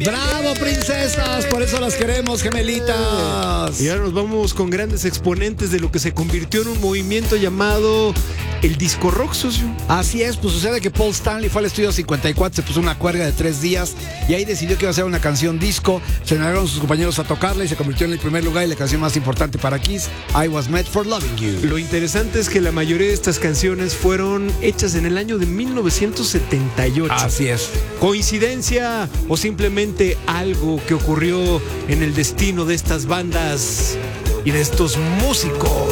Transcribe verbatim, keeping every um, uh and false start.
¡Bravo, princesas! Por eso las queremos, gemelitas. Y ahora nos vamos con grandes exponentes de lo que se convirtió en un movimiento llamado el disco rock, socio. Así es, pues sucede que Paul Stanley fue al estudio cincuenta y cuatro, se puso una cuerda de tres días y ahí decidió que iba a ser una canción disco. Se negaron sus compañeros a tocarla y se convirtió en el primer lugar y la canción más importante para Kiss, I Was Made for Loving You. Lo interesante es que la mayoría de estas canciones fueron hechas en el año de mil novecientos setenta y ocho. Así es. ¿Coincidencia o simplemente algo que ocurrió en el destino de estas bandas y de estos músicos?